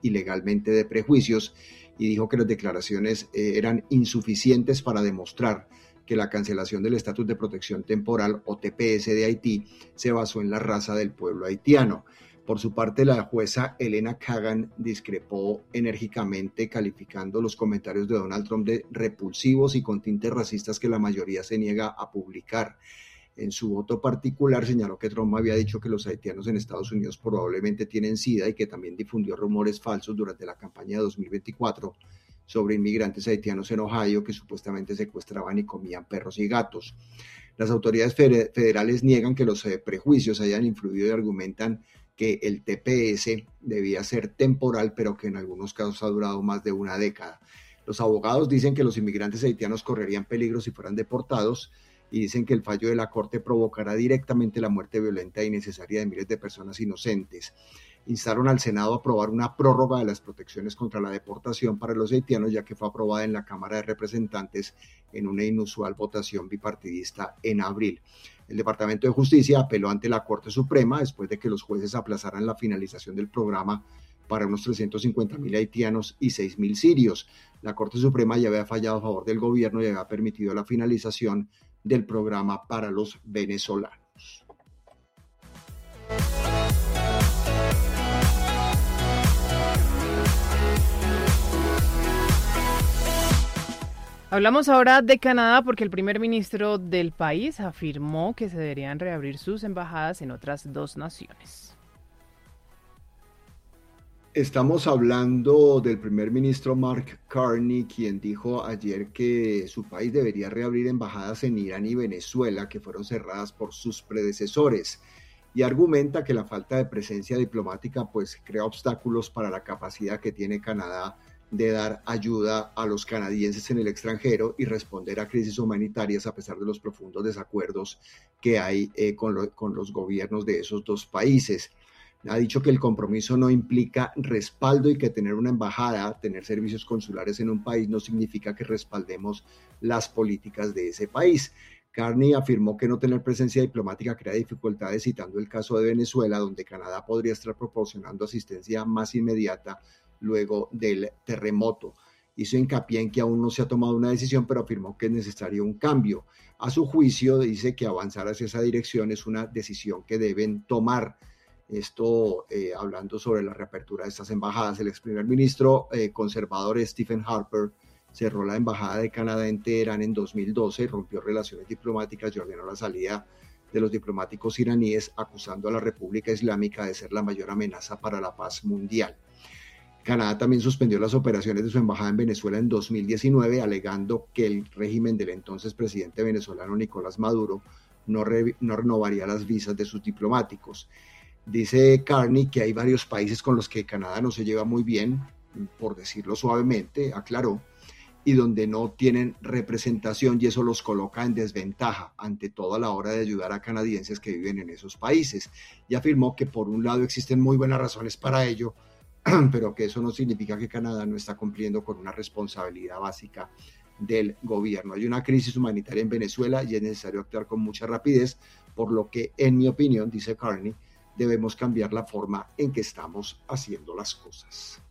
ilegalmente de prejuicios y dijo que las declaraciones eran insuficientes para demostrar que la cancelación del estatus de protección temporal o TPS de Haití se basó en la raza del pueblo haitiano. Por su parte, la jueza Elena Kagan discrepó enérgicamente, calificando los comentarios de Donald Trump de repulsivos y con tintes racistas que la mayoría se niega a publicar. En su voto particular señaló que Trump había dicho que los haitianos en Estados Unidos probablemente tienen SIDA y que también difundió rumores falsos durante la campaña de 2024 sobre inmigrantes haitianos en Ohio que supuestamente secuestraban y comían perros y gatos. Las autoridades federales niegan que los prejuicios hayan influido y argumentan que el TPS debía ser temporal, pero que en algunos casos ha durado más de una década. Los abogados dicen que los inmigrantes haitianos correrían peligro si fueran deportados y dicen que el fallo de la Corte provocará directamente la muerte violenta e innecesaria de miles de personas inocentes. Instaron al Senado a aprobar una prórroga de las protecciones contra la deportación para los haitianos, ya que fue aprobada en la Cámara de Representantes en una inusual votación bipartidista en abril. El Departamento de Justicia apeló ante la Corte Suprema después de que los jueces aplazaran la finalización del programa para unos 350,000 haitianos y 6,000 sirios. La Corte Suprema ya había fallado a favor del gobierno y había permitido la finalización del programa para los venezolanos. Hablamos ahora de Canadá porque el primer ministro del país afirmó que se deberían reabrir sus embajadas en otras 2 naciones. Estamos hablando del primer ministro Mark Carney, quien dijo ayer que su país debería reabrir embajadas en Irán y Venezuela, que fueron cerradas por sus predecesores, y argumenta que la falta de presencia diplomática pues crea obstáculos para la capacidad que tiene Canadá de dar ayuda a los canadienses en el extranjero y responder a crisis humanitarias a pesar de los profundos desacuerdos que hay con los gobiernos de esos 2 países. Ha dicho que el compromiso no implica respaldo y que tener una embajada, tener servicios consulares en un país no significa que respaldemos las políticas de ese país. Carney afirmó que no tener presencia diplomática crea dificultades, citando el caso de Venezuela, donde Canadá podría estar proporcionando asistencia más inmediata luego del terremoto. Hizo hincapié en que aún no se ha tomado una decisión, pero afirmó que es necesario un cambio. A su juicio, dice que avanzar hacia esa dirección es una decisión que deben tomar. Esto hablando sobre la reapertura de estas embajadas. El ex primer ministro conservador Stephen Harper cerró la embajada de Canadá en Teherán en 2012, rompió relaciones diplomáticas y ordenó la salida de los diplomáticos iraníes, acusando a la República Islámica de ser la mayor amenaza para la paz mundial. Canadá también suspendió las operaciones de su embajada en Venezuela en 2019, alegando que el régimen del entonces presidente venezolano Nicolás Maduro no renovaría las visas de sus diplomáticos. Dice Carney que hay varios países con los que Canadá no se lleva muy bien, por decirlo suavemente, aclaró, y donde no tienen representación y eso los coloca en desventaja, ante todo a la hora de ayudar a canadienses que viven en esos países. Y afirmó que por un lado existen muy buenas razones para ello, pero que eso no significa que Canadá no está cumpliendo con una responsabilidad básica del gobierno. Hay una crisis humanitaria en Venezuela y es necesario actuar con mucha rapidez, por lo que, en mi opinión, dice Carney, debemos cambiar la forma en que estamos haciendo las cosas.